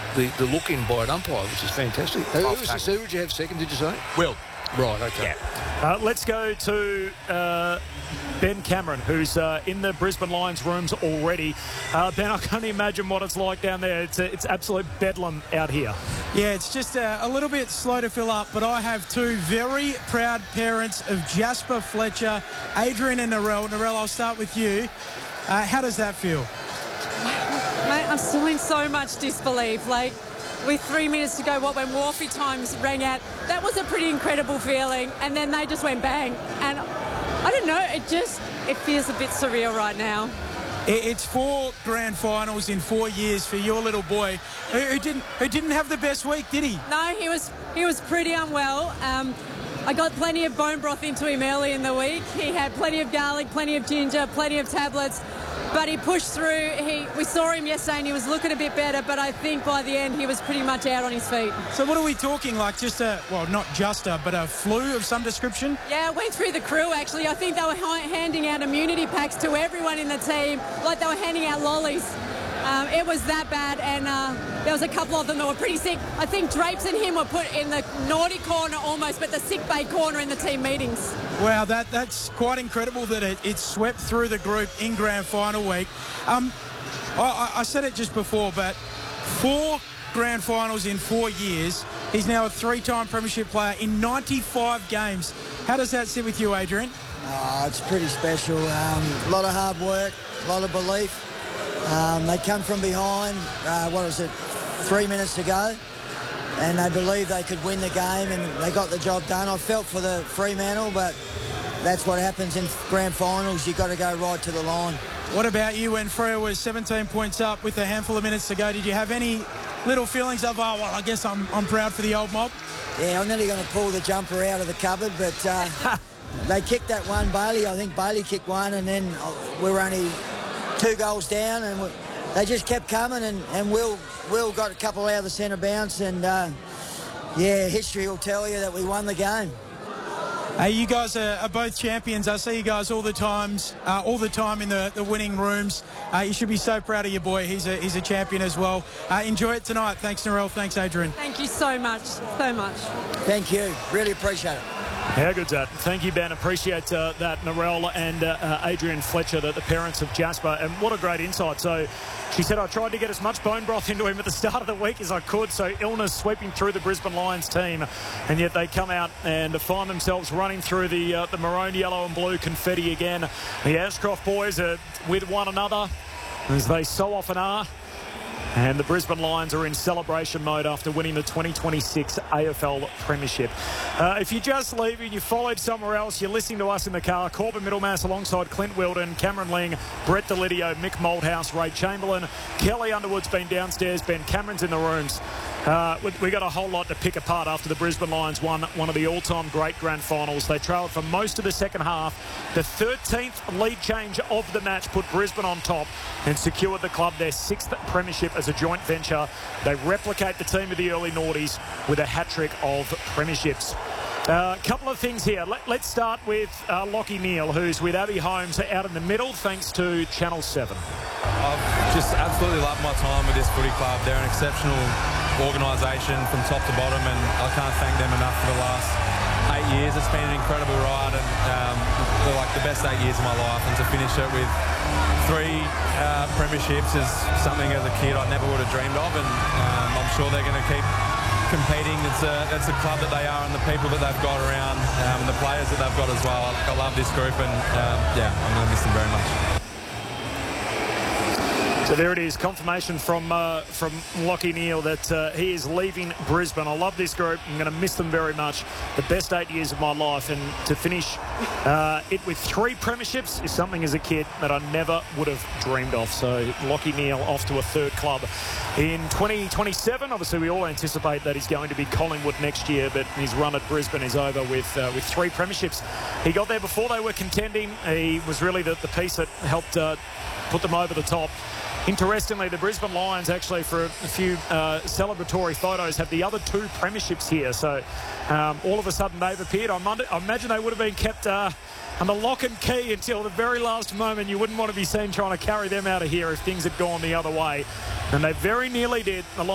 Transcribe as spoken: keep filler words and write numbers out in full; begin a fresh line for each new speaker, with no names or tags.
the, the look in by an umpire, which is fantastic. Who, who, was this, who would you have second, did you say?
Will.
Right, okay.
Yeah. Uh, let's go to uh, Ben Cameron, who's uh, in the Brisbane Lions rooms already. Uh, Ben, I can't imagine what it's like down there. It's, a, it's absolute bedlam out here.
Yeah, it's just a, a little bit slow to fill up, but I have two very proud parents of Jasper Fletcher, Adrian and Narelle. Narelle, I'll start with you. Uh, how does that feel?
Mate, I'm still in so much disbelief. Like, with three minutes to go, what, when Wharfie times rang out, that was a pretty incredible feeling. And then they just went bang. And I don't know, it just, it feels a bit surreal right now.
It's four grand finals in four years for your little boy, who, who didn't who didn't have the best week, did he?
No, he was he was pretty unwell. Um, I got plenty of bone broth into him early in the week. He had plenty of garlic, plenty of ginger, plenty of tablets. But he pushed through. He, we saw him yesterday and he was looking a bit better, but I think by the end he was pretty much out on his feet.
So what are we talking, like just a, well, not just a, but a flu of some description?
Yeah, it went through the crew actually. I think they were ha- handing out immunity packs to everyone in the team, like they were handing out lollies. Um, it was that bad, and uh, there was a couple of them that were pretty sick. I think Drapes and him were put in the naughty corner almost, but the sick bay corner in the team meetings.
Wow, that that's quite incredible that it, it swept through the group in grand final week. Um, I, I said it just before, but four grand finals in four years. He's now a three-time premiership player in ninety-five games. How does that sit with you, Adrian?
Oh, it's pretty special. Um, a lot of hard work, a lot of belief. Um, they come from behind, uh, what was it, three minutes to go, and they believed they could win the game, and they got the job done. I felt for the Fremantle, but that's what happens in grand finals. You've got to go right to the line.
What about you when Freo was seventeen points up with a handful of minutes to go? Did you have any little feelings of, oh, well, I guess I'm, I'm proud for the old mob?
Yeah, I'm nearly going to pull the jumper out of the cupboard, but uh, they kicked that one, Bailey. I think Bailey kicked one, and then we were only two goals down, and we, they just kept coming, and, and Will Will got a couple out of the centre bounce, and uh, yeah, history will tell you that we won the game.
Hey, you guys are, are both champions. I see you guys all the times, uh, all the time in the, the winning rooms. Uh, you should be so proud of your boy. He's a he's a champion as well. Uh, enjoy it tonight. Thanks, Narelle. Thanks, Adrian.
Thank you so much, so much.
Thank you. Really appreciate it.
How good's that? Thank you, Ben. Appreciate uh, that, Narelle and uh, uh, Adrian Fletcher, the, the parents of Jasper. And what a great insight. So she said, I tried to get as much bone broth into him at the start of the week as I could. So illness sweeping through the Brisbane Lions team. And yet they come out and find themselves running through the, uh, the maroon, yellow and blue confetti again. The Ashcroft boys are with one another, as they so often are. And the Brisbane Lions are in celebration mode after winning the twenty twenty-six A F L Premiership. Uh, if you're just leaving, you followed somewhere else, you're listening to us in the car, Corbin Middlemass alongside Clint Wilden, Cameron Ling, Brett Delidio, Mick Malthouse, Ray Chamberlain, Kelly Underwood's been downstairs, Ben Cameron's in the rooms. Uh, we, we got a whole lot to pick apart after the Brisbane Lions won one of the all-time great grand finals. They trailed for most of the second half. The thirteenth lead change of the match put Brisbane on top and secured the club their sixth premiership as a joint venture. They replicate the team of the early noughties with a hat-trick of premierships. A uh, couple of things here. Let, let's start with uh, Lockie Neal, who's with Abby Holmes out in the middle, thanks to Channel seven.
I've just absolutely loved my time with this footy club. They're an exceptional organisation from top to bottom, and I can't thank them enough for the last eight years. It's been an incredible ride, and um, they're like the best eight years of my life, and to finish it with three uh, premierships is something as a kid I never would have dreamed of, and um, I'm sure they're going to keep competing. It's a, it's a club that they are, and the people that they've got around, um, the players that they've got as well. I, I love this group, and um, yeah, I'm going to miss them very much.
So there it is, confirmation from uh, from Lockie Neal that uh, he is leaving Brisbane. I love this group. I'm going to miss them very much. The best eight years of my life, and to finish uh, it with three premierships is something as a kid that I never would have dreamed of. So Lockie Neal off to a third club in twenty twenty-seven. Obviously, we all anticipate that he's going to be Collingwood next year, but his run at Brisbane is over with uh, with three premierships. He got there before they were contending. He was really the, the piece that helped uh, put them over the top. Interestingly, the Brisbane Lions actually, for a few uh, celebratory photos, have the other two premierships here. So um, all of a sudden they've appeared. I, I imagine they would have been kept uh, under lock and key until the very last moment. You wouldn't want to be seen trying to carry them out of here if things had gone the other way. And they very nearly did.